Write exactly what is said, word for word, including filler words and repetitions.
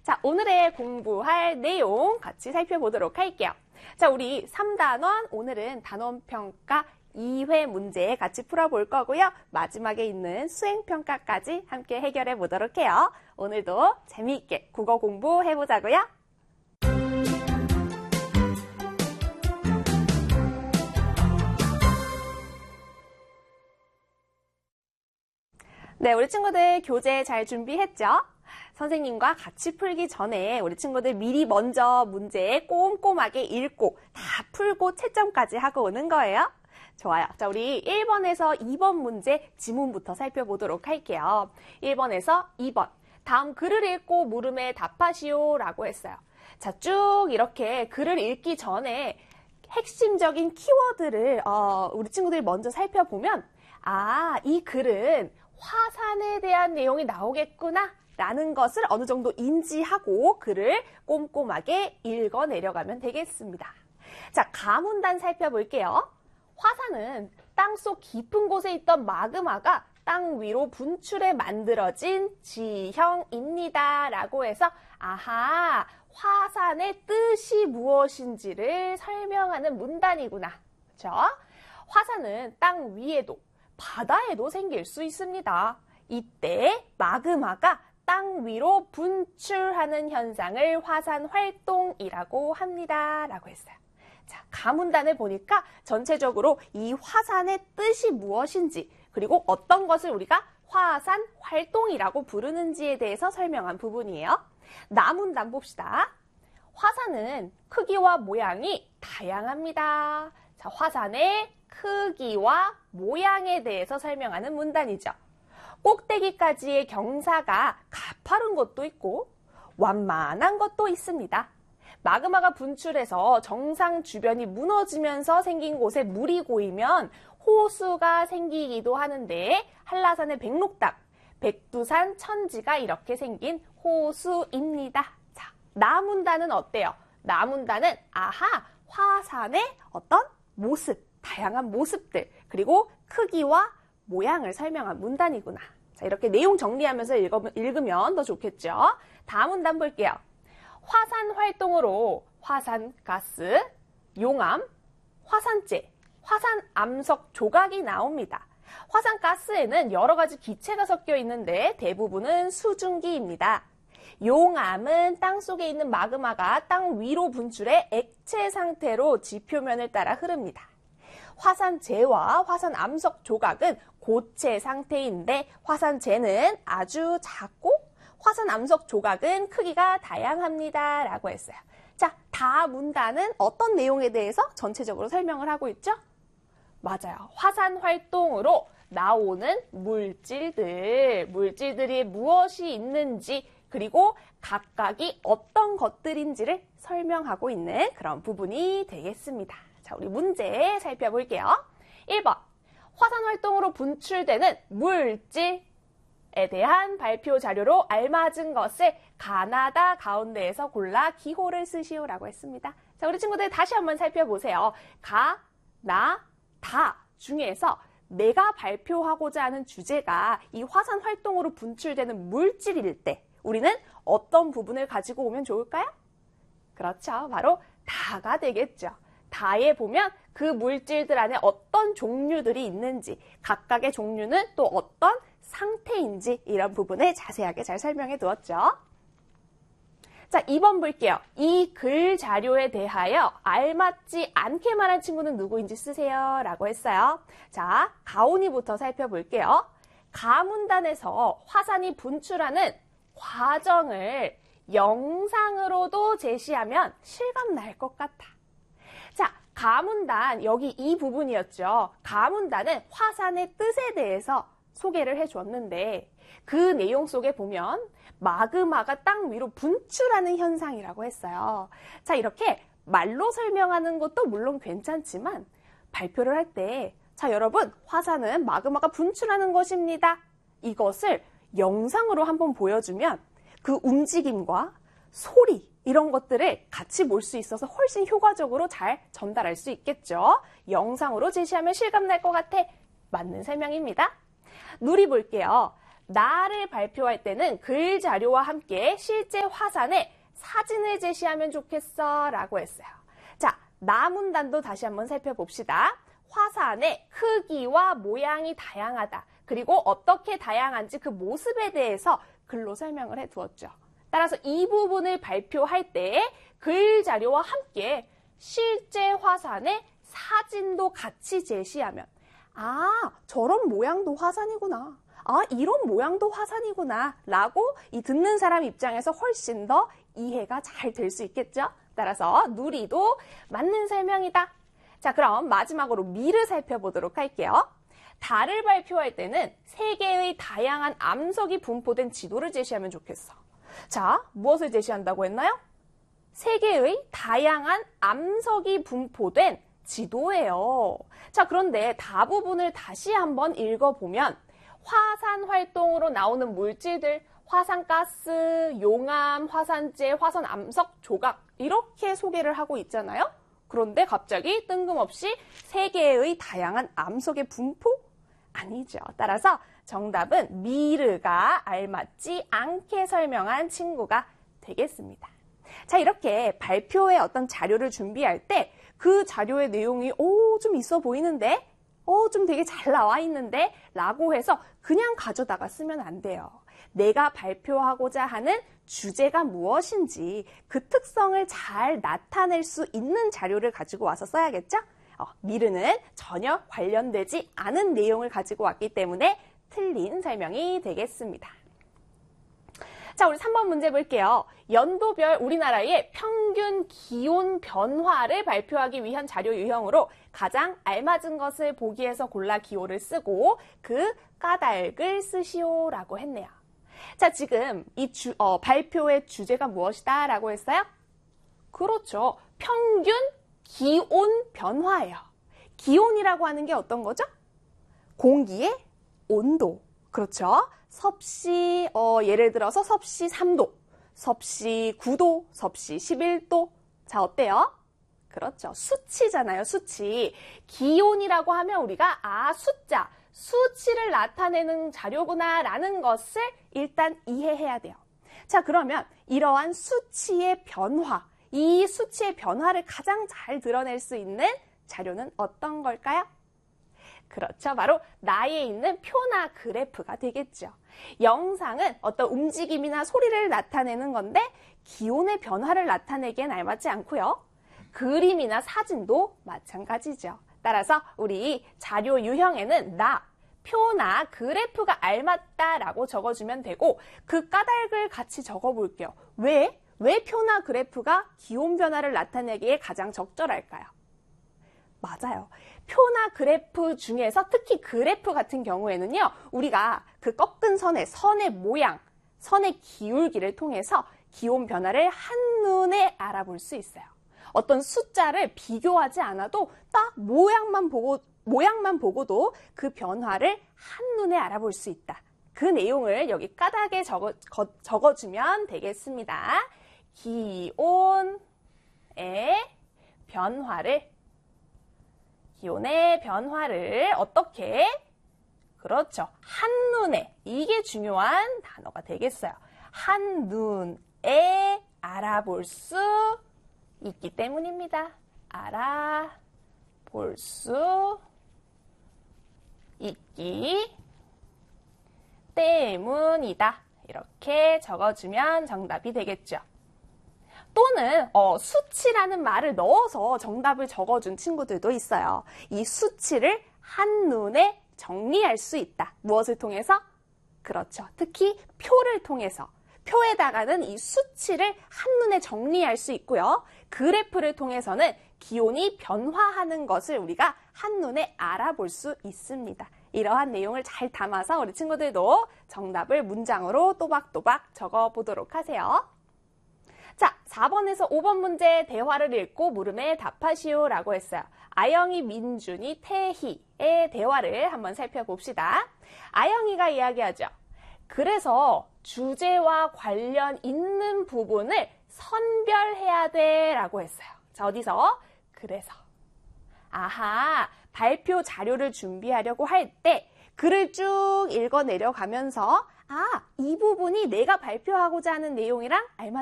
자, 오늘의 공부할 내용 같이 살펴보도록 할게요. 자, 우리 삼 단원, 오늘은 단원평가 이 회 문제 같이 풀어볼 거고요. 마지막에 있는 수행평가까지 함께 해결해 보도록 해요. 오늘도 재미있게 국어 공부해보자고요. 네, 우리 친구들 교재 잘 준비했죠? 선생님과 같이 풀기 전에 우리 친구들 미리 먼저 문제 꼼꼼하게 읽고 다 풀고 채점까지 하고 오는 거예요. 좋아요. 자, 우리 일 번에서 이 번 문제 지문부터 살펴보도록 할게요. 일 번에서 이 번. 다음 글을 읽고 물음에 답하시오 라고 했어요. 자, 쭉 이렇게 글을 읽기 전에 핵심적인 키워드를 어, 우리 친구들이 먼저 살펴보면 아, 이 글은 화산에 대한 내용이 나오겠구나 라는 것을 어느 정도 인지하고 글을 꼼꼼하게 읽어 내려가면 되겠습니다. 자, 가문단 살펴볼게요. 화산은 땅속 깊은 곳에 있던 마그마가 땅 위로 분출해 만들어진 지형입니다. 라고 해서 아하, 화산의 뜻이 무엇인지를 설명하는 문단이구나. 그렇죠? 화산은 땅 위에도 바다에도 생길 수 있습니다. 이때 마그마가 땅 위로 분출하는 현상을 화산 활동이라고 합니다. 라고 했어요. 자, 가문단을 보니까 전체적으로 이 화산의 뜻이 무엇인지 그리고 어떤 것을 우리가 화산 활동이라고 부르는지에 대해서 설명한 부분이에요. 나문단 봅시다. 화산은 크기와 모양이 다양합니다. 자, 화산의 크기와 모양에 대해서 설명하는 문단이죠. 꼭대기까지의 경사가 가파른 것도 있고 완만한 것도 있습니다. 마그마가 분출해서 정상 주변이 무너지면서 생긴 곳에 물이 고이면 호수가 생기기도 하는데 한라산의 백록담, 백두산 천지가 이렇게 생긴 호수입니다. 자, 나문단은 어때요? 나문단은 아하, 화산의 어떤 모습, 다양한 모습들, 그리고 크기와 모양을 설명한 문단이구나. 자, 이렇게 내용 정리하면서 읽으면 더 좋겠죠? 다음 문단 볼게요. 화산 활동으로 화산가스, 용암, 화산재, 화산암석 조각이 나옵니다. 화산가스에는 여러 가지 기체가 섞여 있는데 대부분은 수증기입니다. 용암은 땅속에 있는 마그마가 땅 위로 분출해 액체 상태로 지표면을 따라 흐릅니다. 화산재와 화산암석 조각은 고체 상태인데 화산재는 아주 작고 화산암석 조각은 크기가 다양합니다. 라고 했어요. 자, 다 문단은 어떤 내용에 대해서 전체적으로 설명을 하고 있죠? 맞아요. 화산 활동으로 나오는 물질들, 물질들이 무엇이 있는지 그리고 각각이 어떤 것들인지를 설명하고 있는 그런 부분이 되겠습니다. 자, 우리 문제 살펴볼게요. 일 번. 화산 활동으로 분출되는 물질에 대한 발표 자료로 알맞은 것을 가나다 가운데에서 골라 기호를 쓰시오라고 했습니다. 자, 우리 친구들 다시 한번 살펴보세요. 가, 나, 다 중에서 내가 발표하고자 하는 주제가 이 화산 활동으로 분출되는 물질일 때 우리는 어떤 부분을 가지고 오면 좋을까요? 그렇죠. 바로 다가 되겠죠. 다에 보면 그 물질들 안에 어떤 종류들이 있는지 각각의 종류는 또 어떤 상태인지 이런 부분을 자세하게 잘 설명해 두었죠. 자, 이 번 볼게요. 이 글 자료에 대하여 알맞지 않게 말한 친구는 누구인지 쓰세요 라고 했어요. 자, 가온이부터 살펴볼게요. 가문단에서 화산이 분출하는 과정을 영상으로도 제시하면 실감 날 것 같아. 자, 가문단, 여기 이 부분이었죠. 가문단은 화산의 뜻에 대해서 소개를 해주었는데 그 내용 속에 보면 마그마가 땅 위로 분출하는 현상이라고 했어요. 자, 이렇게 말로 설명하는 것도 물론 괜찮지만 발표를 할 때 자, 여러분, 화산은 마그마가 분출하는 것입니다. 이것을 영상으로 한번 보여주면 그 움직임과 소리 이런 것들을 같이 볼 수 있어서 훨씬 효과적으로 잘 전달할 수 있겠죠. 영상으로 제시하면 실감 날 것 같아. 맞는 설명입니다. 누리 볼게요. 나를 발표할 때는 글 자료와 함께 실제 화산의 사진을 제시하면 좋겠어 라고 했어요. 자, 나 문단도 다시 한번 살펴봅시다. 화산의 크기와 모양이 다양하다. 그리고 어떻게 다양한지 그 모습에 대해서 글로 설명을 해두었죠. 따라서 이 부분을 발표할 때 글 자료와 함께 실제 화산의 사진도 같이 제시하면 아, 저런 모양도 화산이구나. 아, 이런 모양도 화산이구나. 라고 이 듣는 사람 입장에서 훨씬 더 이해가 잘 될 수 있겠죠? 따라서 누리도 맞는 설명이다. 자, 그럼 마지막으로 미를 살펴보도록 할게요. 달을 발표할 때는 세 개의 다양한 암석이 분포된 지도를 제시하면 좋겠어. 자, 무엇을 제시한다고 했나요? 세 개의 다양한 암석이 분포된 지도예요. 자, 그런데 다 부분을 다시 한번 읽어보면 화산 활동으로 나오는 물질들, 화산가스, 용암, 화산재, 화산암석, 조각 이렇게 소개를 하고 있잖아요. 그런데 갑자기 뜬금없이 세 개의 다양한 암석의 분포? 아니죠. 따라서 정답은 미르가 알맞지 않게 설명한 친구가 되겠습니다. 자, 이렇게 발표의 어떤 자료를 준비할 때 그 자료의 내용이 오, 좀 있어 보이는데? 어, 좀 되게 잘 나와 있는데? 라고 해서 그냥 가져다가 쓰면 안 돼요. 내가 발표하고자 하는 주제가 무엇인지 그 특성을 잘 나타낼 수 있는 자료를 가지고 와서 써야겠죠? 어, 미르는 전혀 관련되지 않은 내용을 가지고 왔기 때문에 틀린 설명이 되겠습니다. 자, 우리 삼 번 문제 볼게요. 연도별 우리나라의 평균 기온 변화를 발표하기 위한 자료 유형으로 가장 알맞은 것을 보기에서 골라 기호를 쓰고 그 까닭을 쓰시오라고 했네요. 자, 지금 이 주, 어, 발표의 주제가 무엇이다 라고 했어요? 그렇죠. 평균 기온 변화예요. 기온이라고 하는 게 어떤 거죠? 공기의 온도. 그렇죠. 섭씨, 어, 예를 들어서 섭씨 삼 도, 섭씨 구 도, 섭씨 십일 도. 자, 어때요? 그렇죠. 수치잖아요, 수치. 기온이라고 하면 우리가 아, 숫자, 수치를 나타내는 자료구나 라는 것을 일단 이해해야 돼요. 자, 그러면 이러한 수치의 변화, 이 수치의 변화를 가장 잘 드러낼 수 있는 자료는 어떤 걸까요? 그렇죠. 바로 나에 있는 표나 그래프가 되겠죠. 영상은 어떤 움직임이나 소리를 나타내는 건데 기온의 변화를 나타내기엔 알맞지 않고요. 그림이나 사진도 마찬가지죠. 따라서 우리 자료 유형에는 나, 표나 그래프가 알맞다라고 적어주면 되고 그 까닭을 같이 적어볼게요. 왜? 왜 표나 그래프가 기온 변화를 나타내기에 가장 적절할까요? 맞아요. 표나 그래프 중에서 특히 그래프 같은 경우에는요, 우리가 그 꺾은 선의, 선의 모양, 선의 기울기를 통해서 기온 변화를 한눈에 알아볼 수 있어요. 어떤 숫자를 비교하지 않아도 딱 모양만 보고, 모양만 보고도 그 변화를 한눈에 알아볼 수 있다. 그 내용을 여기 까닭에 적어, 거, 적어주면 되겠습니다. 기온의 변화를 기온의 변화를 어떻게? 그렇죠. 한눈에. 이게 중요한 단어가 되겠어요. 한눈에 알아볼 수 있기 때문입니다. 알아볼 수 있기 때문이다. 이렇게 적어주면 정답이 되겠죠. 또는 어, 수치라는 말을 넣어서 정답을 적어준 친구들도 있어요. 이 수치를 한눈에 정리할 수 있다. 무엇을 통해서? 그렇죠. 특히 표를 통해서. 표에다가는 이 수치를 한눈에 정리할 수 있고요. 그래프를 통해서는 기온이 변화하는 것을 우리가 한눈에 알아볼 수 있습니다. 이러한 내용을 잘 담아서 우리 친구들도 정답을 문장으로 또박또박 적어보도록 하세요. 자, 사 번에서 오 번 문제 대화를 읽고 물음에 답하시오 라고 했어요. 아영이, 민준이, 태희의 대화를 한번 살펴봅시다. 아영이가 이야기하죠. 그래서 주제와 관련 있는 부분을 선별해야 돼 라고 했어요. 자, 어디서? 그래서. 아하, 발표 자료를 준비하려고 할 때 글을 쭉 읽어 내려가면서 아, 이 부분이 내가 발표하고자 하는 내용이랑 알맞